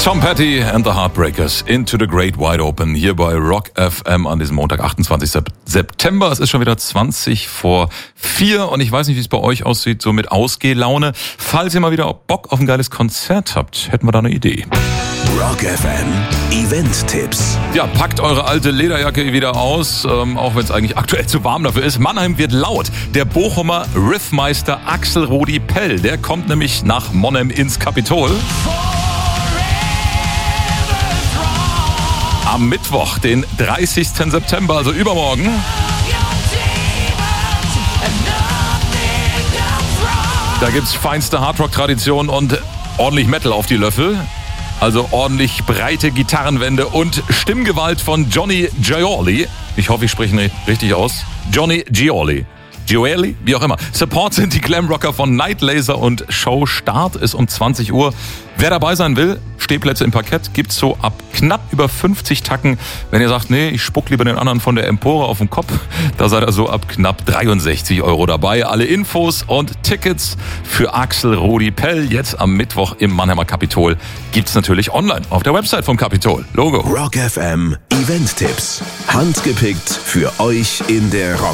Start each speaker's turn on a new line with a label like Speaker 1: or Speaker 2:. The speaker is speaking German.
Speaker 1: Tom Petty and the Heartbreakers, Into the Great Wide Open, hier bei Rock FM an diesem Montag, 28. September. Es ist schon wieder 20 vor 4 und ich weiß nicht, wie es bei euch aussieht, so mit Ausgehlaune. Falls ihr mal wieder Bock auf ein geiles Konzert habt, hätten wir da eine Idee.
Speaker 2: Rock FM Event-Tipps.
Speaker 1: Ja, packt eure alte Lederjacke wieder aus, auch wenn es eigentlich aktuell zu warm dafür ist. Mannheim wird laut. Der Bochumer Riffmeister Axel Rudi Pell, der kommt nämlich nach Monheim ins Kapitol. Am Mittwoch, den 30. September, also übermorgen, da gibt's feinste Hardrock-Tradition und ordentlich Metal auf die Löffel. Also ordentlich breite Gitarrenwände und Stimmgewalt von Johnny Gioeli. Ich hoffe, ich spreche ihn richtig aus. Johnny Gioeli. Gioeli, wie auch immer. Support sind die Glamrocker von Night Laser und Showstart ist um 20 Uhr. Wer dabei sein will, Stehplätze im Parkett gibt's so ab knapp über 50 Tacken. Wenn ihr sagt, nee, ich spuck lieber den anderen von der Empore auf den Kopf, da seid ihr so ab knapp 63 € dabei. Alle Infos und Tickets für Axel Rudi Pell jetzt am Mittwoch im Mannheimer Kapitol gibt's natürlich online auf der Website vom Kapitol. Logo.
Speaker 2: Rock FM Event-Tipps. Handgepickt für euch in der Rock